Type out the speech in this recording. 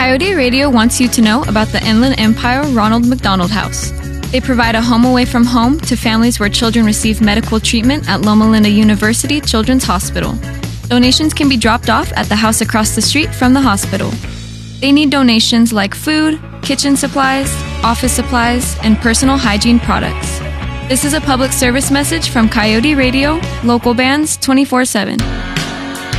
Coyote Radio wants you to know about the Inland Empire Ronald McDonald House. They provide a home away from home to families where children receive medical treatment at Loma Linda University Children's Hospital. Donations can be dropped off at the house across the street from the hospital. They need donations like food, kitchen supplies, office supplies, and personal hygiene products. This is a public service message from Coyote Radio, local bands 24/7.